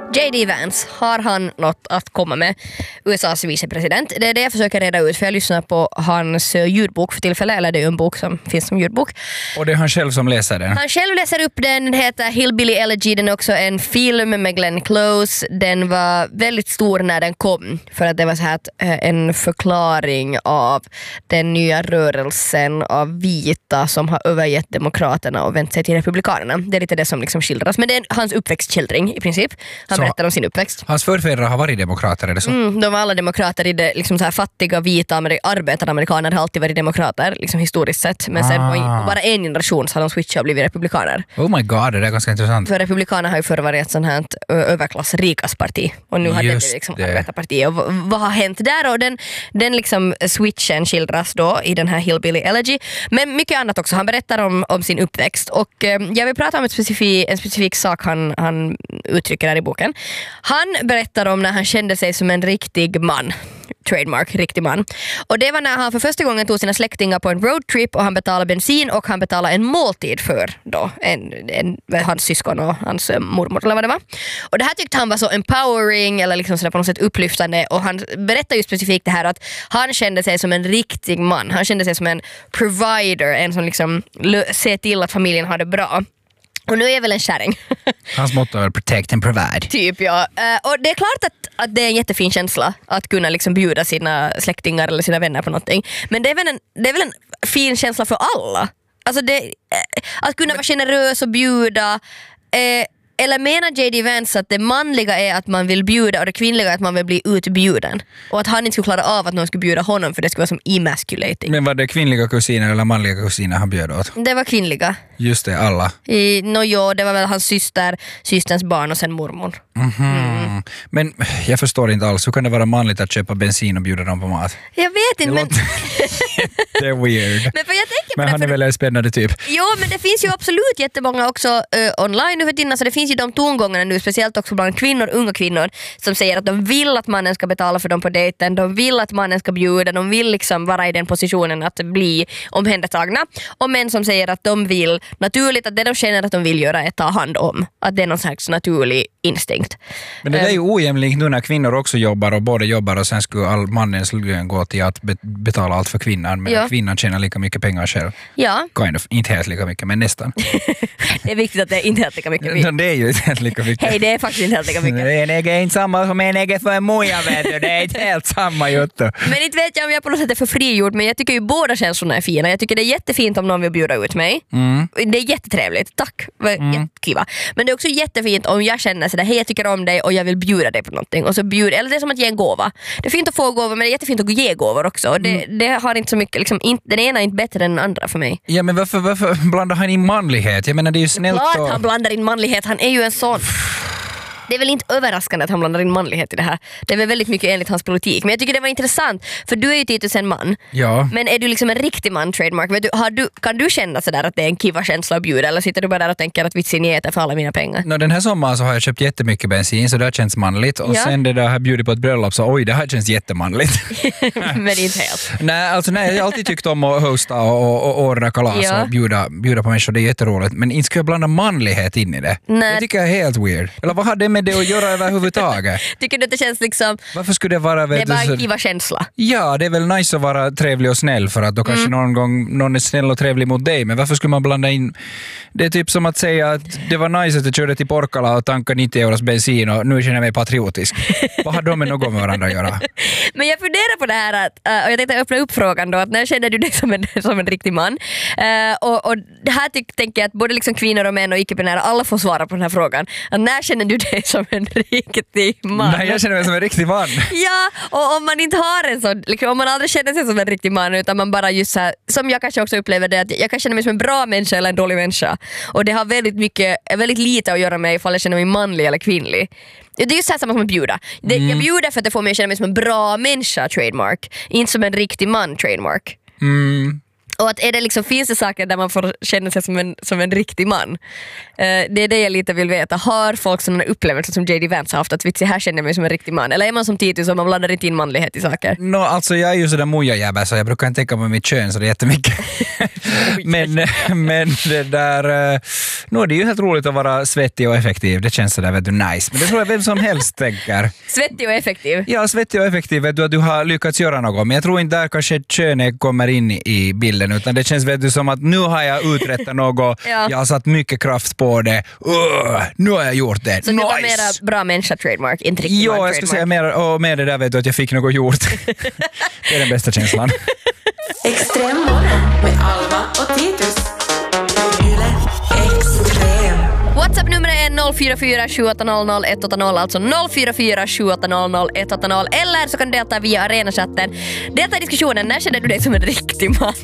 J.D. Vance, har han något att komma med? USAs vicepresident. Det är det jag försöker reda ut, för jag lyssnar på hans ljudbok för tillfället, eller det är ju en bok som finns som ljudbok. Och det är han själv som läser den? Han själv läser upp den. Den heter Hillbilly Elegy. Den är också en film med Glenn Close. Den var väldigt stor när den kom, för att det var så här en förklaring av den nya rörelsen av vita som har övergett demokraterna och vänt sig till republikanerna. Det är lite det som liksom skildras, men det är hans uppväxtskildring i princip. Han berättar om sin uppväxt. Hans förfäder har varit demokrater, är det så? De var alla demokrater i det liksom så här fattiga, vita arbetaramerikaner har alltid varit demokrater liksom historiskt sett. Men sen på bara en generation så har de switchat och blivit republikaner. Oh my god, det är ganska intressant. För republikaner har ju förr varit ett sånt här överklass rikas-parti. Och nu har det liksom arbetarparti. Och vad har hänt där? Och den liksom switchen skildras då i den här Hillbilly Elegy. Men mycket annat också. Han berättar om sin uppväxt. Och jag vill prata om en specifik sak han uttrycker här i boken. Han berättar om när han kände sig som en riktig man. Trademark, riktig man. Och det var när han för första gången tog sina släktingar på en roadtrip och han betalade bensin och han betalade en måltid för då hans syskon och hans mormor eller vad det var. Och det här tyckte han var så empowering eller liksom sådär på något sätt upplyftande, och han berättar ju specifikt det här att han kände sig som en riktig man. Han kände sig som en provider, en som liksom ser till att familjen har det bra. Och nu är jag väl en kärring. Hans motto är protect and provide. Typ, ja. Och det är klart att det är en jättefin känsla att kunna liksom bjuda sina släktingar eller sina vänner på någonting. Men det är väl en fin känsla för alla. Alltså att kunna vara generös och bjuda. Eller menar J.D. Vance att det manliga är att man vill bjuda och det kvinnliga är att man vill bli utbjuden? Och att han inte skulle klara av att någon skulle bjuda honom för det skulle vara som emasculating. Men var det kvinnliga kusiner eller manliga kusiner han bjöd åt? Det var kvinnliga. Just det, alla. Det var väl hans systerns barn och sen mormor. Men jag förstår inte alls. Hur kan det vara manligt att köpa bensin och bjuda dem på mat? Jag vet inte, men... Det är weird. Men han är väl en spännande typ. Jo, men det finns ju absolut jättemånga också online nu för tiden. Så det finns ju de tongångarna nu, speciellt också bland unga kvinnor som säger att de vill att mannen ska betala för dem på dejten. De vill att mannen ska bjuda. De vill liksom vara i den positionen att bli omhändertagna. Och män som säger att de vill naturligt, att det de känner att de vill göra är ta hand om. Att det är någon slags naturlig instinkt. Men det är ju ojämlikt nu när kvinnor också jobbar och både jobbar och sen skulle all mannens lön gå till att betala allt för kvinnan. Men kvinnan tjänar lika mycket pengar själv. Ja. Kind of. Inte helt lika mycket, men nästan. Det är viktigt att det är inte helt lika mycket. Det är ju inte helt lika mycket. Hej, det är faktiskt inte helt lika mycket. En ägg är inte samma som en ägg för en moja, vet du. Det är inte helt samma juttu. Men inte vet jag om jag på något sätt är för frigjord, men jag tycker ju båda känslorna är fina. Jag tycker det är jättefint om någon vill bjuda ut mig. Det är jättetrevligt. Tack. Jättekiva. Men det är också jättefint om jag känner sådär, hej, jag tycker om dig och jag vill bjuda dig på någonting. Och så eller det är som att ge en gåva. Det är fint att få gåvor, men det är jättefint att ge gåvor också. Det har inte så mycket, liksom, den ena är inte bättre än den andra för mig. Ja, men varför blandar han in manlighet? Jag menar, det är ju snällt. Klart han blandar in manlighet, han är ju en sån. Det är väl inte överraskande att han blandar in manlighet i det här. Det är väl väldigt mycket enligt hans politik. Men jag tycker det var intressant, för du är ju Titus en man. Ja. Men är du liksom en riktig man, Trademark? Kan du känna sådär att det är en kiva känsla att bjuda? Eller sitter du bara där och tänker att vitsen är för alla mina pengar? Den här sommaren så har jag köpt jättemycket bensin, så det har känts manligt. Och sen det där har bjudit på ett bröllop, så oj, det här känns jättemanligt. Men inte helt. Nej, jag har alltid tyckt om att hosta och ordna kalas och bjuda på människor. Det är jätteroligt. Men inte ska jag blanda manlighet in i det. Nej. Jag tycker det är helt weird. Eller vad har det med det att göra överhuvudtaget? Tycker du att det känns liksom... Varför skulle det vara... Det är bara en kiva känsla. Ja, det är väl nice att vara trevlig och snäll, för att då kanske någon gång någon är snäll och trevlig mot dig. Men varför skulle man blanda in... Det är typ som att säga att det var nice att jag körde till Porkkala och tankade 90 euros bensin och nu känner jag mig patriotisk. Vad har de med något med varandra att göra? Men jag funderar på det här och jag tänkte öppna upp frågan då, att när känner du dig som en riktig man? Och det här tänker jag att både liksom kvinnor och män och icke-binära, alla får svara på den här frågan. Att när känner du dig som en riktig man? Nej, jag känner mig som en riktig man. Ja, och om man inte har en sån, liksom, om man aldrig känner sig som en riktig man, utan man bara just så här, som jag kanske också upplever det, att jag kan känna mig som en bra människa eller en dålig människa. Och det har väldigt lite att göra med ifall jag känner mig manlig eller kvinnlig. Det är ju så här samma som att bjuda. Jag bjuder för att det får mig att känna mig som en bra människa, Trademark. Inte som en riktig man, Trademark. Och att är det liksom, finns det saker där man får känna sig som en riktig man? Det är det jag lite vill veta. Har folk sådana upplevelser som J.D. Vance har haft, att vitsi, här känner jag mig som en riktig man? Eller är man som Titus och man blandar inte in manlighet i saker? Alltså jag är ju sådär mojajäbä så jag brukar inte tänka på mitt kön så det är jättemycket. men det där, nu är det ju helt roligt att vara svettig och effektiv. Det känns sådär, vet du, nice. Men det tror jag vem som helst tänker. Svettig och effektiv? Ja, svettig och effektiv, vet du, att du har lyckats göra något. Men jag tror inte där kanske könet kommer in i bilden, utan det känns, vet du, som att nu har jag uträttat något, jag har satt mycket kraft på det, nu har jag gjort det. Så det var mera bra människa trademark, inte riktigt man trademark. Jag skulle säga mer det där, vet du, att jag fick något gjort. Det är den bästa känslan. Extrem med Alma och Titus. Extrem. WhatsApp-numret är 044 780 180, alltså 044 780 180, eller så kan du delta via Arena-chatten. Delta i diskussionen, när känner du dig som en riktig man?